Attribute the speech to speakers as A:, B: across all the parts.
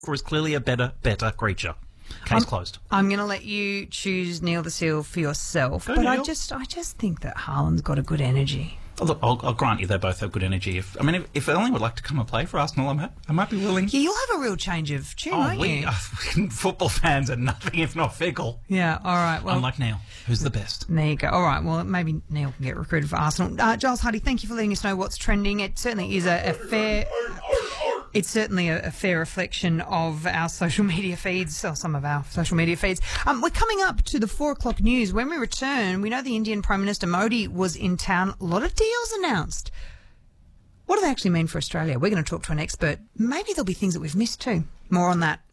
A: is clearly a better creature. Case closed.
B: I'm going to let you choose Neil the Seal for yourself, but Neil. I just think that Haaland's got a good energy.
A: Oh, look, I'll grant you they both have good energy. If Erling would like to come and play for Arsenal, I might be willing.
B: Yeah, you'll have a real change of tune, won't you?
A: Football fans are nothing if not fickle.
B: Yeah, all right. Well,
A: unlike Neil, who's the best.
B: There you go. All right, well, maybe Neil can get recruited for Arsenal. Giles Hardy, thank you for letting us know what's trending. It certainly is a fair... It's certainly a fair reflection of our social media feeds, or some of our social media feeds. We're coming up to the 4 o'clock news. When we return, we know the Indian Prime Minister Modi was in town. A lot of deals announced. What do they actually mean for Australia? We're going to talk to an expert. Maybe there'll be things that we've missed too. More on that.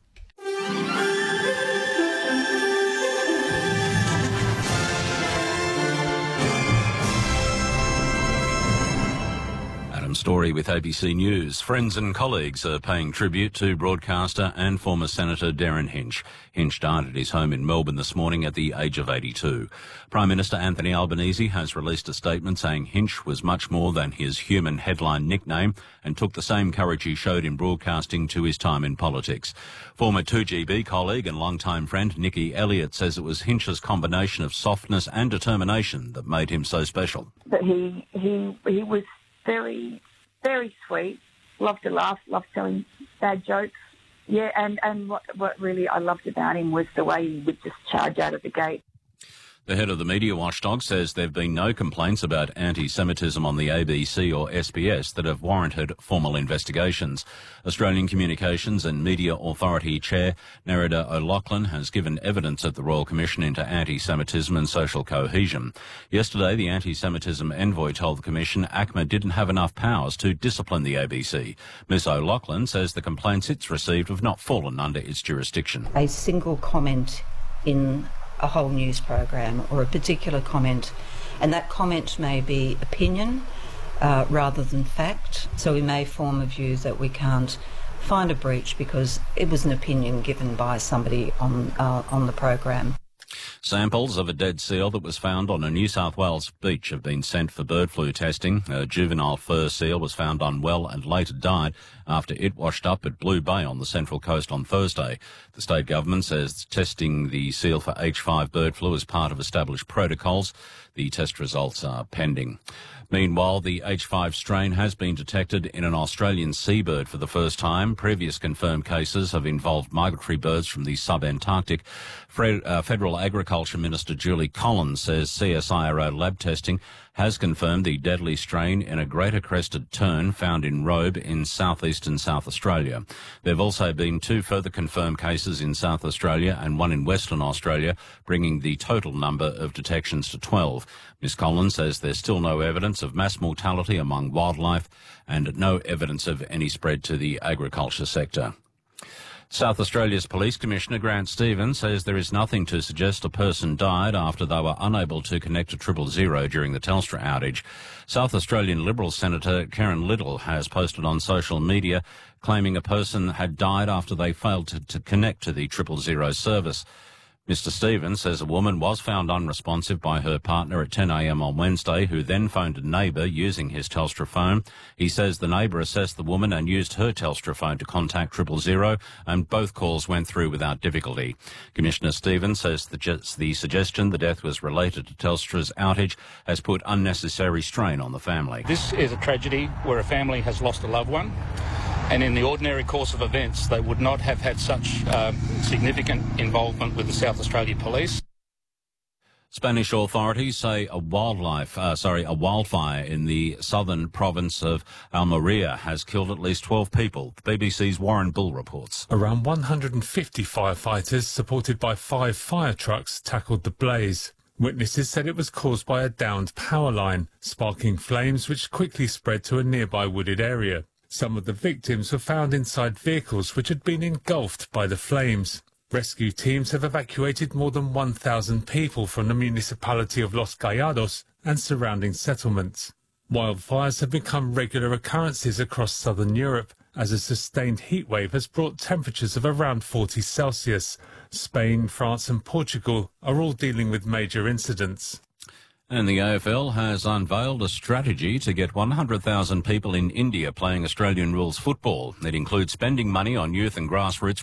C: Story with ABC News. Friends and colleagues are paying tribute to broadcaster and former Senator Derryn Hinch. Hinch died at his home in Melbourne this morning at the age of 82. Prime Minister Anthony Albanese has released a statement saying Hinch was much more than his human headline nickname and took the same courage he showed in broadcasting to his time in politics. Former 2GB colleague and longtime friend Nikki Elliott says it was Hinch's combination of softness and determination that made him so special.
D: But he was very, very sweet, loved to laugh, loved telling bad jokes. Yeah, and what really I loved about him was the way he would just charge out of the gate.
C: The head of the media watchdog says there have been no complaints about anti-Semitism on the ABC or SBS that have warranted formal investigations. Australian Communications and Media Authority Chair Nerida O'Loughlin has given evidence at the Royal Commission into anti-Semitism and social cohesion. Yesterday, the anti-Semitism envoy told the Commission ACMA didn't have enough powers to discipline the ABC. Ms O'Loughlin says the complaints it's received have not fallen under its jurisdiction.
E: A single comment in a whole news program or a particular comment, and that comment may be opinion rather than fact, so we may form a view that we can't find a breach because it was an opinion given by somebody on the program.
C: Samples of a dead seal that was found on a New South Wales beach have been sent for bird flu testing. A juvenile fur seal was found unwell and later died after it washed up at Blue Bay on the Central Coast on Thursday. The state government says testing the seal for H5 bird flu is part of established protocols. The test results are pending. Meanwhile, the H5 strain has been detected in an Australian seabird for the first time. Previous confirmed cases have involved migratory birds from the sub-Antarctic. Federal Agriculture Minister Julie Collins says CSIRO lab testing has confirmed the deadly strain in a greater crested tern found in Robe in southeastern South Australia. There have also been 2 further confirmed cases in South Australia and 1 in Western Australia, bringing the total number of detections to 12. Ms Collins says there's still no evidence of mass mortality among wildlife and no evidence of any spread to the agriculture sector. South Australia's Police Commissioner Grant Stevens says there is nothing to suggest a person died after they were unable to connect to 000 during the Telstra outage. South Australian Liberal Senator Karen Little has posted on social media claiming a person had died after they failed to connect to the 000 service. Mr Stevens says a woman was found unresponsive by her partner at 10 a.m. on Wednesday, who then phoned a neighbour using his Telstra phone. He says the neighbour assessed the woman and used her Telstra phone to contact 000, and both calls went through without difficulty. Commissioner Stevens says the suggestion the death was related to Telstra's outage has put unnecessary strain on the family.
F: This is a tragedy where a family has lost a loved one. And in the ordinary course of events, they would not have had such significant involvement with the South Australia Police.
C: Spanish authorities say a wildfire in the southern province of Almeria has killed at least 12 people. The BBC's Warren Bull reports.
G: Around 150 firefighters, supported by 5 fire trucks, tackled the blaze. Witnesses said it was caused by a downed power line, sparking flames which quickly spread to a nearby wooded area. Some of the victims were found inside vehicles which had been engulfed by the flames. Rescue teams have evacuated more than 1,000 people from the municipality of Los Callados and surrounding settlements. Wildfires have become regular occurrences across southern Europe as a sustained heatwave has brought temperatures of around 40 Celsius. Spain, France and Portugal are all dealing with major incidents.
C: And the AFL has unveiled a strategy to get 100,000 people in India playing Australian rules football. It includes spending money on youth and grassroots